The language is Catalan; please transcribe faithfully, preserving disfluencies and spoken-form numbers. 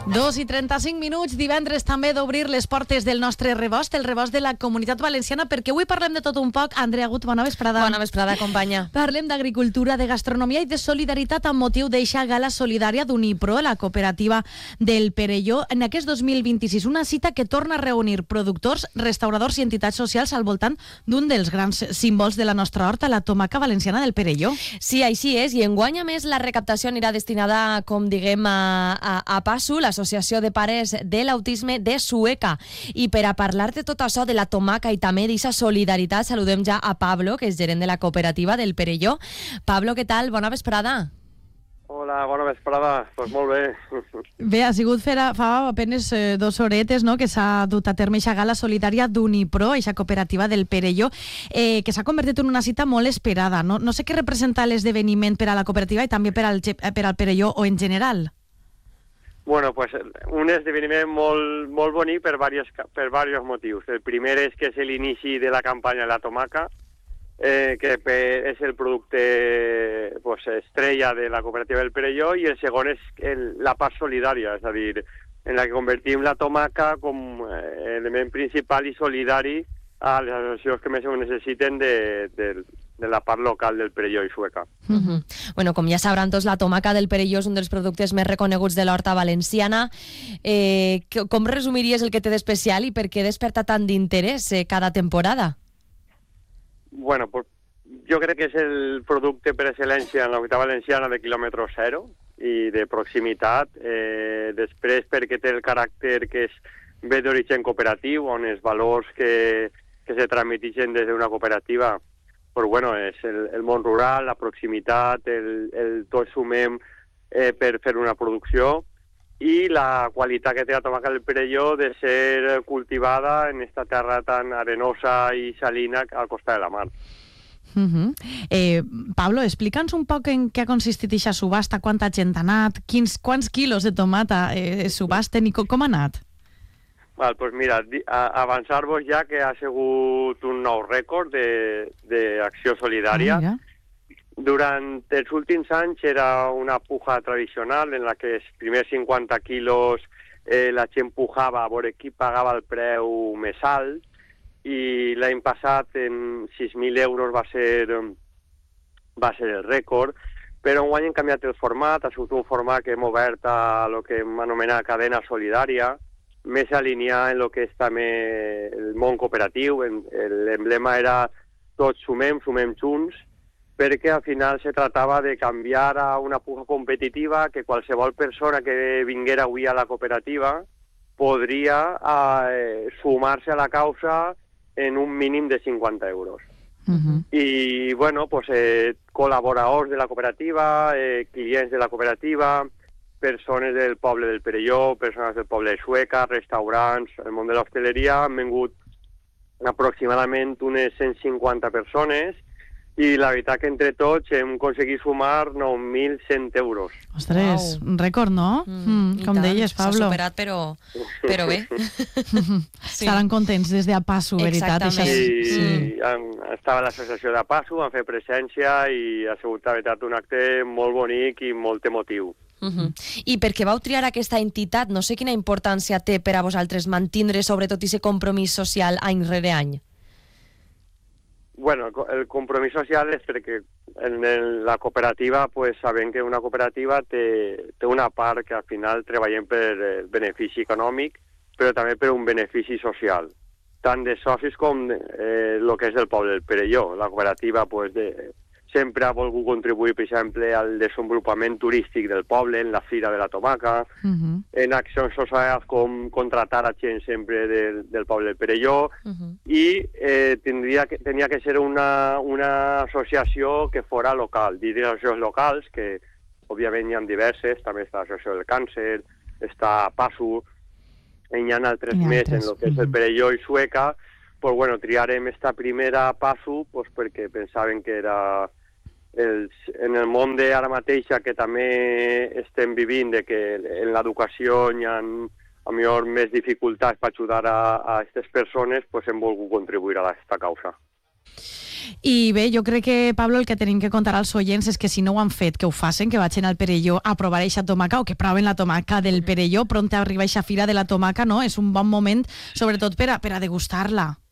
Dos i trenta-cinc minuts, divendres també d'obrir les portes del nostre rebost, el rebost de la Comunitat Valenciana, perquè avui parlem de tot un poc. Andrea Gut, bona vesprada. Bona vesprada, companya. Parlem d'agricultura, de gastronomia i de solidaritat amb motiu d'eixa gala solidària d'Unipro, la cooperativa del Perelló, en aquest dos mil vint-i-sis. Una cita que torna a reunir productors, restauradors i entitats socials al voltant d'un dels grans símbols de la nostra horta, la tomaca valenciana del Perelló. Sí, així és, i enguany a més la recaptació anirà destinada, com diguem, a, a, a PASU, l'Associació de Pares de l'Autisme de Sueca. I per a parlar de tot això, de la tomaca i també d'aquesta solidaritat, saludem ja a Pablo, que és gerent de la cooperativa del Perelló. Pablo, què tal? Bona vesprada. Hola, bona vesprada. Doncs pues molt bé. Bé, ha sigut fer a, fa apenes eh, dos horetes, no?, que s'ha dut a terme aquesta gala solidària d'Unipro, aquesta cooperativa del Perelló, eh, que s'ha convertit en una cita molt esperada. No, no sé què representa l'esdeveniment per a la cooperativa i també per al, per al Perelló o en general. Bueno, pues un esdeveniment molt, molt bonic per diversos per diversos motius. El primer és que és l'inici de la campanya de la tomaca, eh, que és el producte pues, estrella de la cooperativa del Perelló, i el segon és el, la part solidària, és a dir, en la que convertim la tomaca com eh, element principal i solidari a les associacions que més ho necessiten de, de, de la part local del Perelló i Sueca. Uh-huh. Bueno, com ja sabran tots, la tomaca del Perelló és un dels productes més reconeguts de l'horta valenciana. Eh, com resumiries el que té d'especial i per què desperta tant d'interès eh, cada temporada? Bueno, pues, jo crec que és el producte per excel·lència en l'horta valenciana de quilòmetre zero i de proximitat. Eh, després perquè té el caràcter que és ve d'origen cooperatiu, on els valors que que se transmiteixen des d'una cooperativa, però bueno, és el, el món rural, la proximitat, el, el tot sumem eh, per fer una producció, i la qualitat que té la tomaca del Perelló de ser cultivada en esta terra tan arenosa i salina al costat de la mar. Uh-huh. eh, Pablo, explica'ns un poc en què ha consistit aquesta subhasta, quanta gent ha anat, quins, quants quilos de tomata eh, subasten i com, com ha anat? Val, pues mira, avançar-vos ja que ha sigut un nou rècord d'acció solidària. Ah, durant els últims anys era una puja tradicional en la que els primers cinquanta quilos eh, la gent pujava a veure qui pagava el preu més alt, i l'any passat en sis mil euros va ser, va ser el rècord, però enguany hem canviat el format, ha sigut un format que hem obert a el que hem anomenat cadena solidària, més alinear en el que és també el món cooperatiu. L'emblema era tots sumem, sumem junts, perquè al final se tratava de canviar a una puja competitiva que qualsevol persona que vinguera avui a la cooperativa podria eh, sumar-se a la causa en un mínim de cinquanta euros. Uh-huh. I, bueno, pues, eh, col·laboradors de la cooperativa, eh, clients de la cooperativa, persones del poble del Perelló, persones del poble de Sueca, restaurants, el món de l'hostaleria, han vingut aproximadament unes cent cinquanta persones, i la veritat que entre tots hem aconseguit sumar nou mil cent euros. Ostres, wow. Un rècord, no? Mm, mm, com deies, Pablo. S'ha superat, però, però bé. Sí. Estaran contents des de Apasu, veritat? Exactament. Sí, sí. Mm. Estava l'associació d'Apasu, han fet presència i ha sigut, la veritat, un acte molt bonic i molt emotiu. Uh-huh. I per què vau triar aquesta entitat? No sé quina importància té per a vosaltres mantindre sobretot aquest compromís social any rere any. Bueno, el compromís social és perquè en la cooperativa, pues, sabem que una cooperativa té, té una part que al final treballem per el benefici econòmic, però també per un benefici social, tant de socis com eh, el que és el poble del Perelló. La cooperativa, pues, de, sempre ha volgut contribuir, per exemple, al desenvolupament turístic del poble, en la Fira de la Tomaca, uh-huh. en accions socials com contratar a gent sempre del, del poble del Perelló, uh-huh. i eh, tindria que, tenia que ser una, una associació que fora local, dir associacions locals, que òbviament hi ha diverses, també està l'associació del càncer, està PASU, hi ha altres més en el que és el Perelló i Sueca, pues bueno, triarem esta primera PASU pues, perquè pensaven que era els, en el món d'ara mateixa, que també estem vivint, de que en l'educació hi ha a millor més dificultats per ajudar a aquestes persones, pues hem volgut contribuir a aquesta causa. I bé, jo crec que, Pablo, el que tenim que contar als oients és que si no ho han fet, que ho facin, que vagin al Perelló a provar eixa tomaca o que proven la tomaca del Perelló. Pront arriba eixa fira de la tomaca, no? És un bon moment, sobretot per a, per a degustar-la.